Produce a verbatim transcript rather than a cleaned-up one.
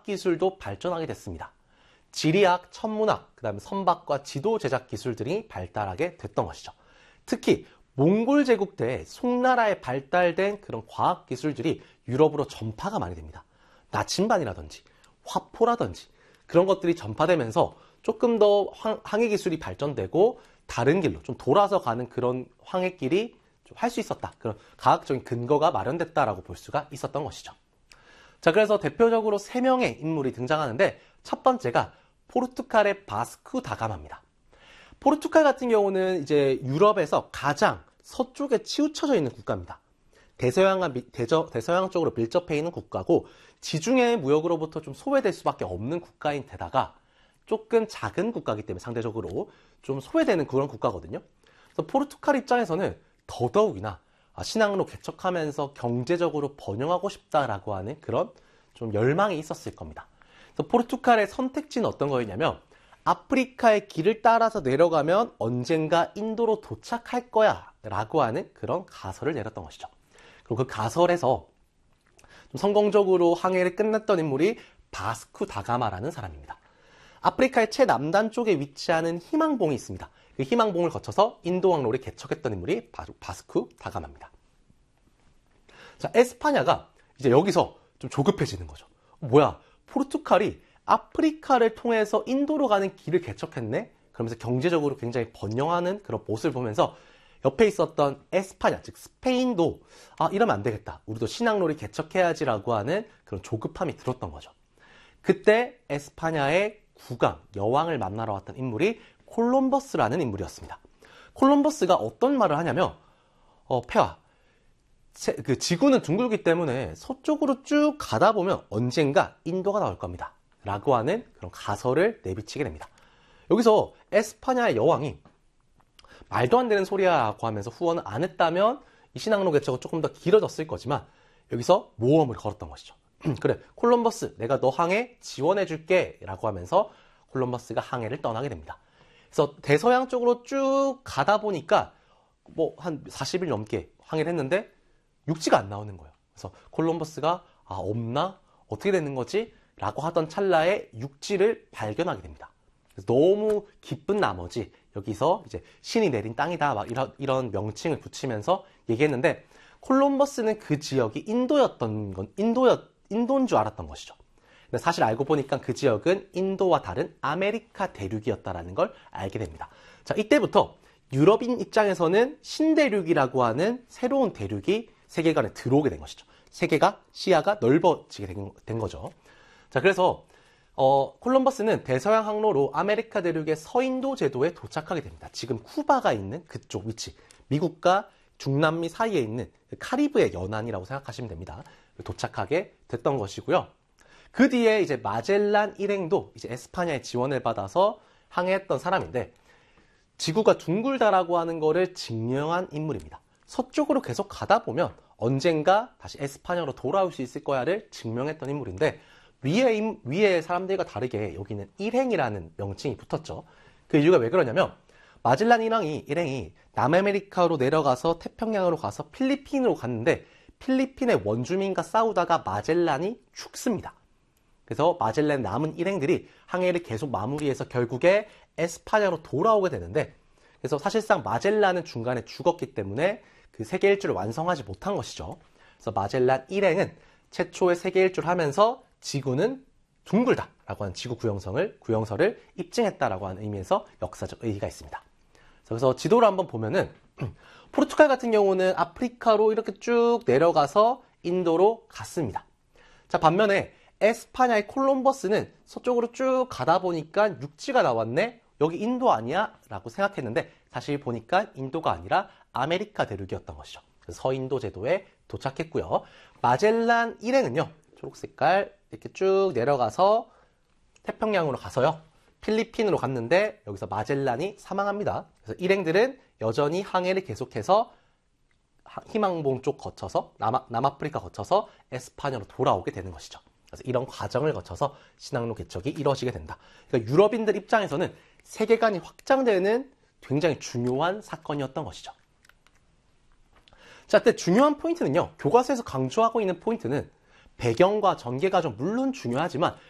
과학기술도 발전하게 됐습니다. 지리학, 천문학, 그 다음에 선박과 지도 제작 기술들이 발달하게 됐던 것이죠. 특히 몽골 제국 때 송나라에 발달된 그런 과학기술들이 유럽으로 전파가 많이 됩니다. 나침반이라든지 화포라든지 그런 것들이 전파되면서 조금 더 항해 기술이 발전되고 다른 길로 좀 돌아서 가는 그런 항해길이 좀 할 수 있었다. 그런 과학적인 근거가 마련됐다라고 볼 수가 있었던 것이죠. 자, 그래서 대표적으로 세 명의 인물이 등장하는데 첫 번째가 포르투갈의 바스쿠 다가마입니다. 포르투갈 같은 경우는 이제 유럽에서 가장 서쪽에 치우쳐져 있는 국가입니다. 대서양과 대저, 대서양 쪽으로 밀접해 있는 국가고 지중해 무역으로부터 좀 소외될 수밖에 없는 국가인 데다가 조금 작은 국가이기 때문에 상대적으로 좀 소외되는 그런 국가거든요. 그래서 포르투갈 입장에서는 더더욱이나 신항로 개척하면서 경제적으로 번영하고 싶다라고 하는 그런 좀 열망이 있었을 겁니다. 그래서 포르투갈의 선택지는 어떤 거였냐면 아프리카의 길을 따라서 내려가면 언젠가 인도로 도착할 거야 라고 하는 그런 가설을 내렸던 것이죠. 그리고 그 가설에서 좀 성공적으로 항해를 끝냈던 인물이 바스쿠 다가마라는 사람입니다. 아프리카의 최남단 쪽에 위치하는 희망봉이 있습니다. 그 희망봉을 거쳐서 인도 항로를 개척했던 인물이 바로 바스쿠 다가마입니다. 자, 에스파냐가 이제 여기서 좀 조급해지는 거죠. 뭐야, 포르투갈이 아프리카를 통해서 인도로 가는 길을 개척했네? 그러면서 경제적으로 굉장히 번영하는 그런 모습을 보면서 옆에 있었던 에스파냐, 즉 스페인도 아, 이러면 안 되겠다. 우리도 신항로를 개척해야지라고 하는 그런 조급함이 들었던 거죠. 그때 에스파냐의 국왕, 여왕을 만나러 왔던 인물이 콜럼버스라는 인물이었습니다. 콜럼버스가 어떤 말을 하냐면 어, 폐하, 그 지구는 둥글기 때문에 서쪽으로 쭉 가다 보면 언젠가 인도가 나올 겁니다. 라고 하는 그런 가설을 내비치게 됩니다. 여기서 에스파냐의 여왕이 말도 안 되는 소리야라고 하면서 후원을 안 했다면 이 신항로 개척은 조금 더 길어졌을 거지만 여기서 모험을 걸었던 것이죠. 그래, 콜럼버스 내가 너 항해 지원해 줄게 라고 하면서 콜럼버스가 항해를 떠나게 됩니다. 그래서 대서양 쪽으로 쭉 가다 보니까 뭐 한 사십 일 넘게 항해를 했는데 육지가 안 나오는 거예요. 그래서 콜럼버스가 아, 없나? 어떻게 되는 거지? 라고 하던 찰나에 육지를 발견하게 됩니다. 그래서 너무 기쁜 나머지 여기서 이제 신이 내린 땅이다 막 이런, 이런 명칭을 붙이면서 얘기했는데 콜럼버스는 그 지역이 인도였던 건 인도였, 인도인 줄 알았던 것이죠. 근데 사실 알고 보니까 그 지역은 인도와 다른 아메리카 대륙이었다라는 걸 알게 됩니다. 자, 이때부터 유럽인 입장에서는 신대륙이라고 하는 새로운 대륙이 세계관에 들어오게 된 것이죠. 세계가 시야가 넓어지게 된, 된 거죠. 자, 그래서 어, 콜럼버스는 대서양 항로로 아메리카 대륙의 서인도 제도에 도착하게 됩니다. 지금 쿠바가 있는 그쪽 위치, 미국과 중남미 사이에 있는 카리브의 연안이라고 생각하시면 됩니다. 도착하게 됐던 것이고요. 그 뒤에 이제 마젤란 일행도 이제 에스파냐의 지원을 받아서 항해했던 사람인데 지구가 둥글다라고 하는 거를 증명한 인물입니다. 서쪽으로 계속 가다 보면 언젠가 다시 에스파냐로 돌아올 수 있을 거야를 증명했던 인물인데 위에, 위에 사람들과 다르게 여기는 일행이라는 명칭이 붙었죠. 그 이유가 왜 그러냐면 마젤란 일행이, 일행이 남아메리카로 내려가서 태평양으로 가서 필리핀으로 갔는데 필리핀의 원주민과 싸우다가 마젤란이 죽습니다. 그래서 마젤란 남은 일행들이 항해를 계속 마무리해서 결국에 에스파냐로 돌아오게 되는데 그래서 사실상 마젤란은 중간에 죽었기 때문에 그 세계 일주를 완성하지 못한 것이죠. 그래서 마젤란 일행은 최초의 세계 일주를 하면서 지구는 둥글다라고 하는 지구 구형성을, 구형설을 입증했다라고 하는 의미에서 역사적 의의가 있습니다. 그래서 지도를 한번 보면은 포르투갈 같은 경우는 아프리카로 이렇게 쭉 내려가서 인도로 갔습니다. 자, 반면에 에스파냐의 콜럼버스는 서쪽으로 쭉 가다 보니까 육지가 나왔네? 여기 인도 아니야? 라고 생각했는데 사실 보니까 인도가 아니라 아메리카 대륙이었던 것이죠. 그래서 서인도 제도에 도착했고요. 마젤란 일행은요. 초록 색깔 이렇게 쭉 내려가서 태평양으로 가서요. 필리핀으로 갔는데 여기서 마젤란이 사망합니다. 그래서 일행들은 여전히 항해를 계속해서 희망봉 쪽 거쳐서 남아, 남아프리카 거쳐서 에스파냐로 돌아오게 되는 것이죠. 그래서 이런 과정을 거쳐서 신항로 개척이 이루어지게 된다. 그러니까 유럽인들 입장에서는 세계관이 확장되는 굉장히 중요한 사건이었던 것이죠. 자, 그때 중요한 포인트는요. 교과서에서 강조하고 있는 포인트는 배경과 전개 과정 물론 중요하지만